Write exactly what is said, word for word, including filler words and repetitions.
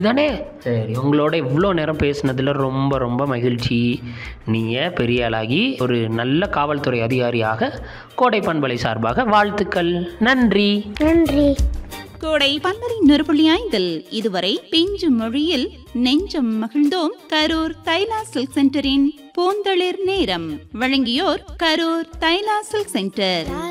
தானே? சரி, உங்களோட இவ்வளோ நேரம் பேசினதில் ரொம்ப ரொம்ப மகிழ்ச்சி. நீங்கள் பெரிய ஆளாகி ஒரு நல்ல காவல்துறை அதிகாரியாக கோடை பண்பலை சார்பாக வாழ்த்துக்கள். நன்றி. நன்றி. கோடை பண்பலை நூறு புள்ளி ஐந்தில் இதுவரை பிஞ்சு மொழியில் நெஞ்சம் மகிழ்ந்தோம். கரூர் தைலா சில்க் சென்டரின் பூந்தளிர் நேரம் வழங்கியோர் கரூர் தைலா சில்க் சென்டர்.